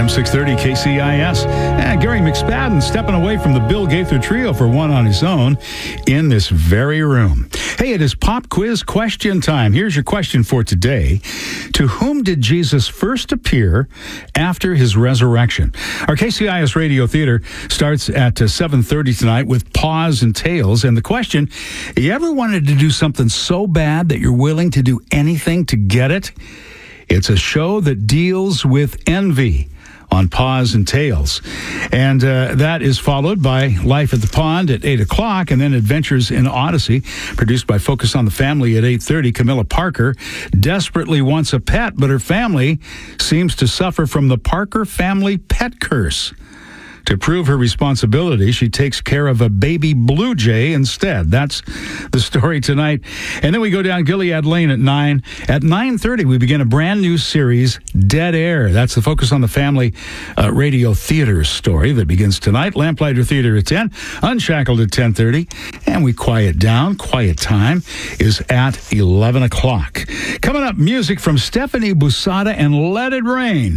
AM 630 KCIS. And Gary McSpadden stepping away from the Bill Gaither Trio for one on his own in this very room. Hey, it is pop quiz question time. Here's your question for today. To whom did Jesus first appear after his resurrection? Our KCIS Radio Theater starts at 7:30 tonight with Paws and Tales. And the question, you ever wanted to do something so bad that you're willing to do anything to get it? It's a show that deals with envy on Paws and Tales. And that is followed by Life at the Pond at 8 o'clock, and then Adventures in Odyssey, produced by Focus on the Family at 8:30. Camilla Parker desperately wants a pet, but her family seems to suffer from the Parker family pet curse. To prove her responsibility, she takes care of a baby blue jay instead. That's the story tonight. And then we go down Gilead Lane at 9. At 9:30, we begin a brand new series, Dead Air. That's the Focus on the Family Radio Theater story that begins tonight. Lamplighter Theater at 10, Unshackled at 10:30, and we quiet down. Quiet time is at 11 o'clock. Coming up, music from Stephanie Busada and Let It Rain.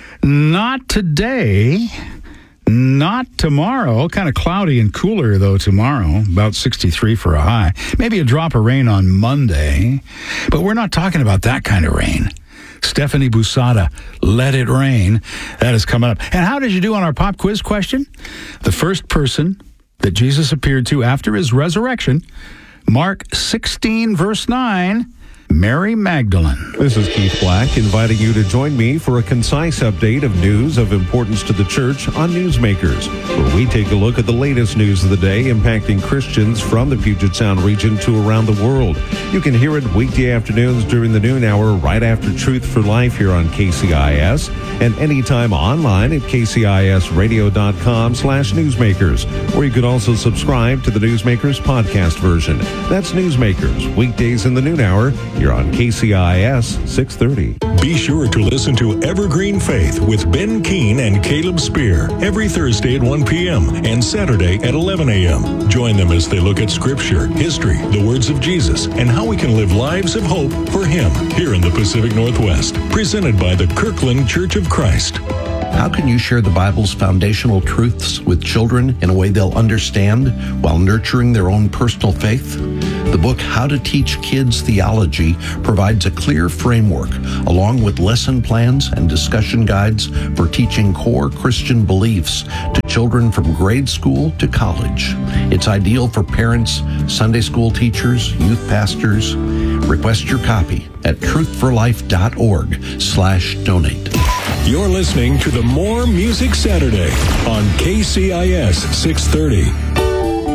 Not today. Not tomorrow. Kind of cloudy and cooler, though, tomorrow. About 63 for a high. Maybe a drop of rain on Monday. But we're not talking about that kind of rain. Stephanie Busada, Let It Rain. That is coming up. And how did you do on our pop quiz question? The first person that Jesus appeared to after his resurrection, Mark 16, verse 9, Mary Magdalene. This is Keith Black inviting you to join me for a concise update of news of importance to the church on Newsmakers, where we take a look at the latest news of the day impacting Christians from the Puget Sound region to around the world. You can hear it weekday afternoons during the noon hour right after Truth for Life here on KCIS, and anytime online at kcisradio.com/newsmakers, or you can also subscribe to the Newsmakers podcast version. That's Newsmakers, weekdays in the noon hour. You're on KCIS 630. Be sure to listen to Evergreen Faith with Ben Keene and Caleb Spear every Thursday at 1 p.m. and Saturday at 11 a.m. Join them as they look at Scripture, history, the words of Jesus, and how we can live lives of hope for Him here in the Pacific Northwest. Presented by the Kirkland Church of Christ. How can you share the Bible's foundational truths with children in a way they'll understand while nurturing their own personal faith? The book, How to Teach Kids Theology, provides a clear framework along with lesson plans and discussion guides for teaching core Christian beliefs to children from grade school to college. It's ideal for parents, Sunday school teachers, youth pastors. Request your copy at truthforlife.org/donate. You're listening to the More Music Saturday on KCIS 630.